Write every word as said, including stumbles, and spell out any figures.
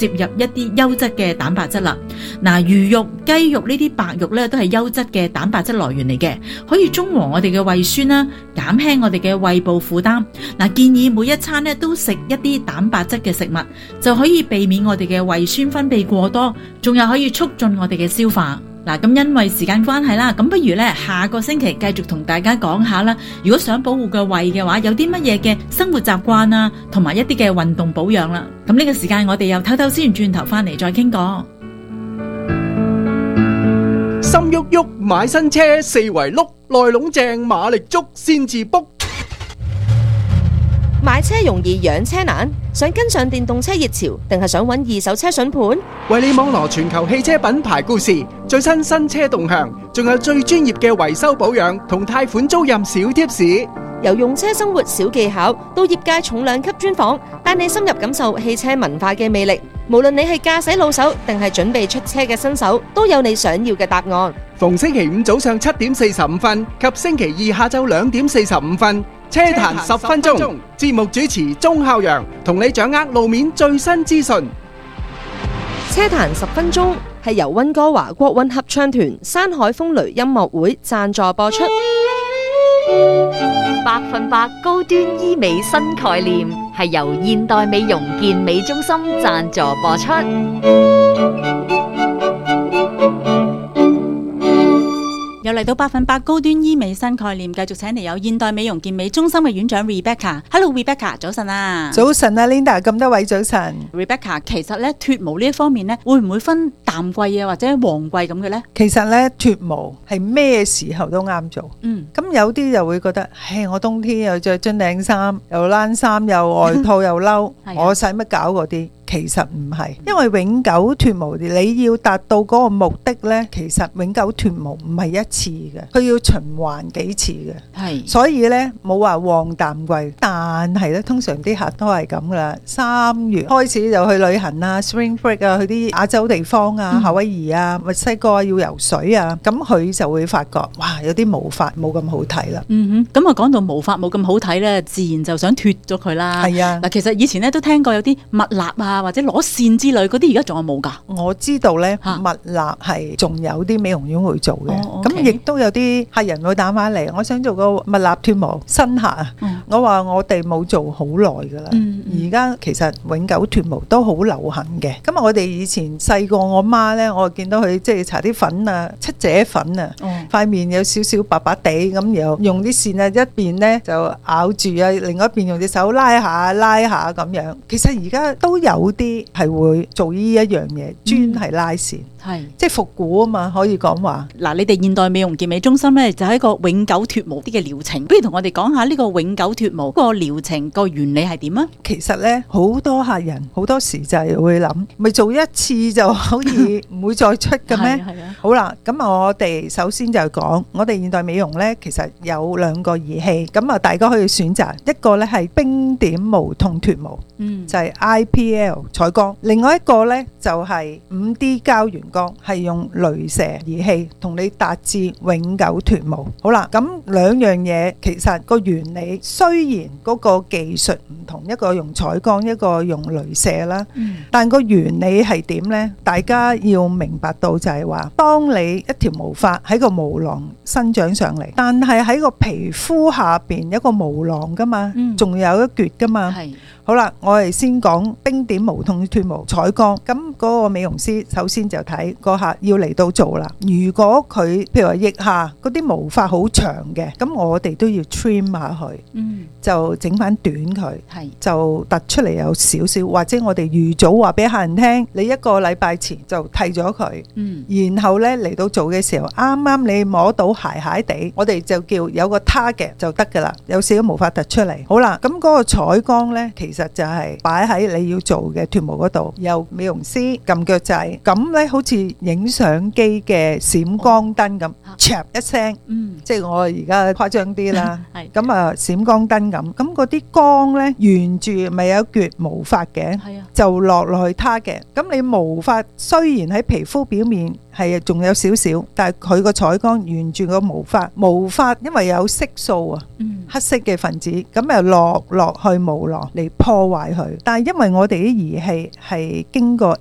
攝入一啲優質嘅蛋白質啦。嗱，魚肉、雞肉呢啲白肉咧都係優質嘅蛋白質來源嚟嘅，可以中和我哋嘅胃酸啦，減輕我哋嘅胃部負擔。嗱，建議每一餐咧都食一啲蛋白質嘅食物，就可以避免我哋嘅胃酸分泌過多，仲有可以促進我哋嘅消化。嗱，咁因為時間關係啦，咁不如咧下個星期繼續同大家講下啦。如果想保護個胃嘅話，有啲乜嘢嘅生活習慣啊，同埋一啲嘅運動保養啦。咁呢個時間我哋又唞唞先，轉頭翻嚟再傾過。 心郁郁買新車，四圍碌，內籠正馬力足先至卜。 買車容易養車難，想跟上電動車熱潮，定係想揾二手車筍盤？ 為你網羅全球汽車品牌故事，最新新車動向，仲有最專業嘅維修保養同貸款租賃小貼士。 由用車生活小技巧到業界重量級專訪，帶你深入感受汽車文化嘅魅力。無論你係駕駛老手定係準備出車嘅新手，都有你想要嘅答案。 逢星期五早上七點四十五分及星期二下晝兩點四十五分，車壇十分鐘，節目主持鐘孝陽同你掌握路面最新資訊。 車壇十分鐘係由溫哥華國韻合唱團山海風雷音樂會贊助播出。 百分百高端醫美新概念係由現代美容健美中心贊助播出。 又嚟到百分百高端醫美新概念，繼續請嚟有現代美容健美中心嘅院長 Rebecca。Hello Rebecca， 早晨啊！ 早晨啊 Linda， 咁多位早晨。 Rebecca， 其實咧脫毛呢一方面咧，會唔會分淡季啊或者旺季咁嘅咧？ 其實咧脫毛係咩時候都啱做。嗯，咁有啲就會覺得，唉，我冬天又着樽領衫，又冷衫，又外套又褸，我使乜搞嗰啲？其實唔係，因為永久脫毛你要達到嗰個目的呢，其實永久脫毛唔係一次嘅，佢要循環幾次嘅。係，所以呢冇話旺淡季，但係呢通常啲客都係咁噶啦。三月開始就去旅行啊 ，Spring Break 啊，去啲亞洲地方啊，夏威夷啊、墨西哥啊要游水啊，咁佢就會發覺哇，有啲毛髮冇咁好睇啦。 嗯哼，咁啊講到毛髮冇咁好睇呢，自然就想脫咗佢啦。係啊，嗱，其實以前呢都聽過有啲蜜蠟啊。或者攞線之類嗰啲，而家仲有冇㗎？ 我知道咧，蜜蠟係仲有啲美容院會做嘅。咁亦都有啲客人會打返嚟，我想做個蜜蠟脫毛新客啊。我話我哋冇做好耐㗎啦。而家其實永久脫毛都好流行嘅。咁我哋以前細個，我媽咧，我見到佢即係搽啲粉啊，七姐粉啊，塊面有少少白白地咁，然後用啲線啊，一邊咧就咬住啊，另外一邊用隻手拉下拉下咁樣。其實而家都有啲係會做呢一樣嘢，專係拉線，係即係復古啊嘛，可以講話。 嗱，你哋現代美容健美中心咧就係一個永久脫毛啲嘅療程，不如同我哋講下呢個永久脫毛個療程個原理係點啊？ 其實咧好多客人好多時就係會諗，咪做一次就可以唔會再出嘅咩？係啊。好啦，咁我哋首先就講，我哋現代美容咧其實有兩個儀器，咁啊大家可以選擇一個咧係冰點無痛脫毛，嗯，就係 I P L。彩光，另外一個呢就係五 D 膠原光，係用雷射儀器同你達至永久脫毛。好啦，咁兩樣嘢其實個原理雖然嗰個技術唔同，一個用彩光，一個用雷射啦，嗯、但個原理係點呢？大家要明白到就係話，當你一條毛髮喺個毛囊生長上嚟，但係喺個皮膚下邊有一個毛囊噶嘛，仲、嗯、有一橛噶嘛。好啦，我哋先講冰點無痛脫毛彩光。咁嗰個美容師首先就睇個客要嚟到做啦。如果佢譬如話腋下嗰啲毛髮好長嘅，咁我哋都要 trim 下佢，嗯，就整翻短佢，係就突出嚟有少少，或者我哋預早話俾客人聽，你一個禮拜前就剃咗佢，嗯，然後咧嚟到做嘅時候，啱啱你摸到鞋鞋地，我哋就叫有個 target 就得噶啦，有少少毛髮突出嚟。好啦，咁嗰個彩光咧，其實就係擺喺你要做嘅脫毛嗰度，由美容師撳腳仔，咁咧好似影相機嘅閃光燈咁，唰一聲，嗯，即係我而家誇張啲啦，係咁啊閃光燈咁，咁嗰啲光咧沿住咪有橛毛髮嘅，係啊，就落落去 target。咁你毛髮雖然喺皮膚表面係仲有少少，但係佢個彩光沿住個毛髮，毛髮因為有色素啊，嗯， 黑色嘅分子，咁又落落去毛囊嚟破壞佢。但係因為我哋啲儀器係經過